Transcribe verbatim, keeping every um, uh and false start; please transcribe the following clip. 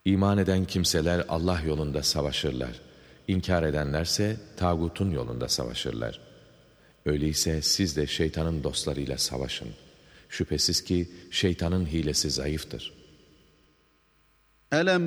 İman eden kimseler Allah yolunda savaşırlar. İnkar edenlerse tağutun yolunda savaşırlar. Öyleyse siz de şeytanın dostlarıyla savaşın. Şüphesiz ki şeytanın hilesi zayıftır. أَلَمْ